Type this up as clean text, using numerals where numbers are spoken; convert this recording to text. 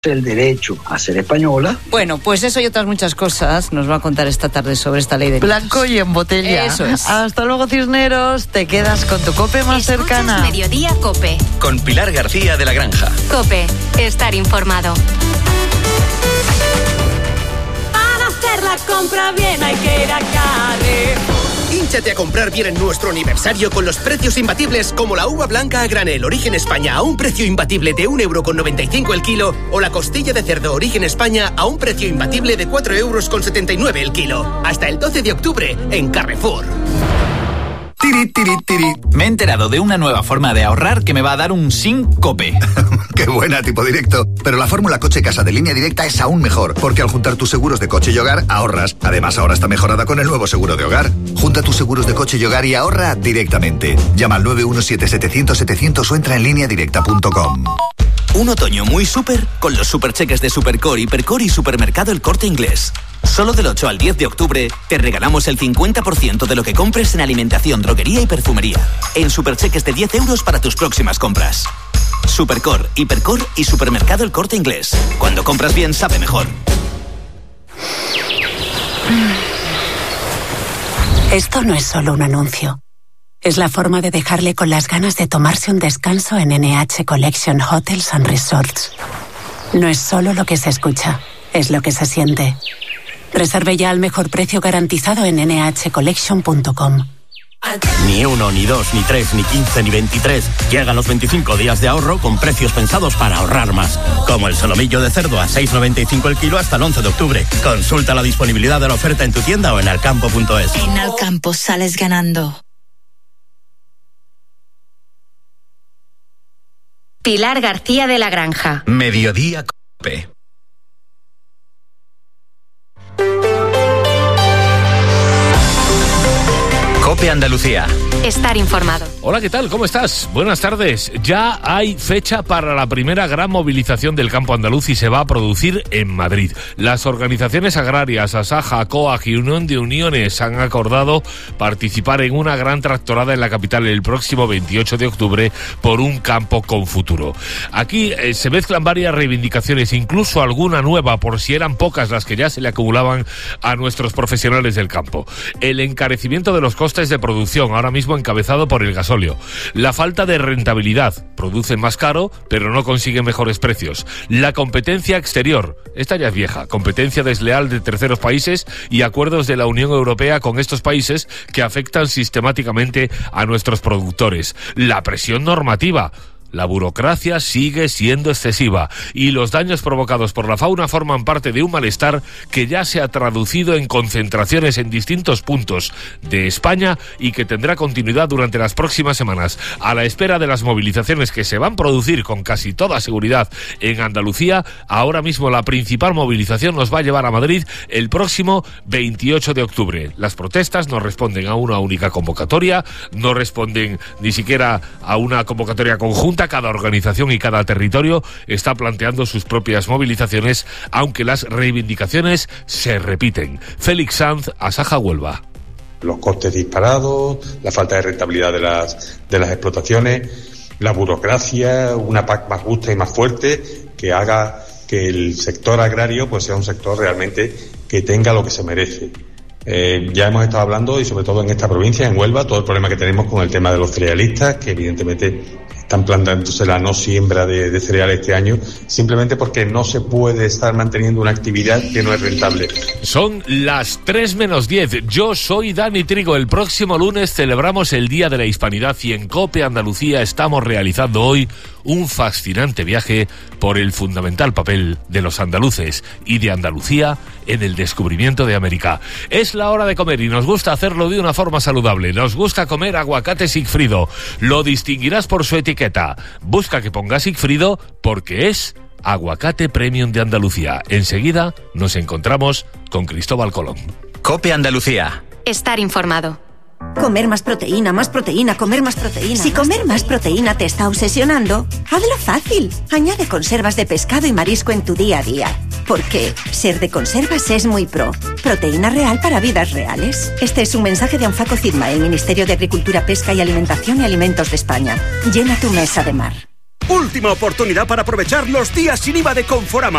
el derecho a ser española. Bueno, pues eso y otras muchas cosas nos va a contar esta tarde sobre esta ley de blanco y en botella. Eso es. Hasta luego, Cisneros. Te quedas con tu COPE más cercana. Mediodía COPE. Con Pilar García de la Granja. COPE. Estar informado. Para hacer la compra bien hay que ir a Carrefour. Hínchate a comprar bien en nuestro aniversario con los precios imbatibles como la uva blanca a granel Origen España a un precio imbatible de 1,95 € el kilo o la costilla de cerdo Origen España a un precio imbatible de 4,79 € el kilo. Hasta el 12 de octubre en Carrefour. Tiri, tiri, tiri. Me he enterado de una nueva forma de ahorrar que me va a dar un síncope. ¡Qué buena, tipo directo! Pero la fórmula coche-casa de Línea Directa es aún mejor, porque al juntar tus seguros de coche y hogar, ahorras. Además, ahora está mejorada con el nuevo seguro de hogar. Junta tus seguros de coche y hogar y ahorra directamente. Llama al 917-700-700 o entra en lineadirecta.com. Un otoño muy súper con los supercheques de Supercore, Hipercore y Supermercado El Corte Inglés. Solo del 8 al 10 de octubre te regalamos el 50% de lo que compres en alimentación, droguería y perfumería. En supercheques de 10 € para tus próximas compras. Supercore, Hipercore y Supermercado El Corte Inglés. Cuando compras bien, sabe mejor. Esto no es solo un anuncio. Es la forma de dejarle con las ganas de tomarse un descanso en NH Collection Hotels and Resorts. No es solo lo que se escucha, es lo que se siente. Reserve ya al mejor precio garantizado en nhcollection.com. Ni 1, ni 2, ni 3, ni 15, ni 23. Llegan los 25 días de ahorro con precios pensados para ahorrar más. Como el solomillo de cerdo a 6,95 el kilo hasta el 11 de octubre. Consulta la disponibilidad de la oferta en tu tienda o en alcampo.es. En Alcampo sales ganando. Pilar García de la Granja. Mediodía COPE. COPE Andalucía. Estar informado. Hola, ¿qué tal? ¿Cómo estás? Buenas tardes. Ya hay fecha para la primera gran movilización del campo andaluz y se va a producir en Madrid. Las organizaciones agrarias Asaja, COAG y Unión de Uniones han acordado participar en una gran tractorada en la capital el próximo 28 de octubre por un campo con futuro. Aquí se mezclan varias reivindicaciones, incluso alguna nueva, por si eran pocas las que ya se le acumulaban a nuestros profesionales del campo. El encarecimiento de los costes de producción, ahora mismo encabezado por el gasóleo. La falta de rentabilidad, producen más caro, pero no consiguen mejores precios. La competencia exterior, esta ya es vieja, competencia desleal de terceros países y acuerdos de la Unión Europea con estos países que afectan sistemáticamente a nuestros productores. La presión normativa. La burocracia sigue siendo excesiva y los daños provocados por la fauna forman parte de un malestar que ya se ha traducido en concentraciones en distintos puntos de España y que tendrá continuidad durante las próximas semanas. A la espera de las movilizaciones que se van a producir con casi toda seguridad en Andalucía, ahora mismo la principal movilización nos va a llevar a Madrid el próximo 28 de octubre. Las protestas no responden a una única convocatoria, no responden ni siquiera a una convocatoria conjunta. Cada organización y cada territorio está planteando sus propias movilizaciones, aunque las reivindicaciones se repiten. Félix Sanz, Asaja Huelva. Los costes disparados, la falta de rentabilidad de las explotaciones, la burocracia, una PAC más justa y más fuerte que haga que el sector agrario pues sea un sector realmente que tenga lo que se merece. Ya hemos estado hablando, y sobre todo en esta provincia, en Huelva, todo el problema que tenemos con el tema de los cerealistas, que evidentemente están planteándose la no siembra de cereales este año, simplemente porque no se puede estar manteniendo una actividad que no es rentable. Son las 3:10. Yo soy Dani Trigo. El próximo lunes celebramos el Día de la Hispanidad y en COPE Andalucía estamos realizando hoy un fascinante viaje por el fundamental papel de los andaluces y de Andalucía en el descubrimiento de América. Es la hora de comer y nos gusta hacerlo de una forma saludable. Nos gusta comer aguacate Sigfrido. Lo distinguirás por su etiqueta. Busca que ponga Sigfrido porque es aguacate premium de Andalucía. Enseguida nos encontramos con Cristóbal Colón. COPE Andalucía. Estar informado. Comer más proteína, comer más proteína. Si comer más proteína te está obsesionando, hazlo fácil. Añade conservas de pescado y marisco en tu día a día. Porque ser de conservas es muy pro. Proteína real para vidas reales. Este es un mensaje de Anfaco CIDMA, el Ministerio de Agricultura, Pesca y Alimentación y Alimentos de España. Llena tu mesa de mar. Última oportunidad para aprovechar los días sin IVA de Conforama.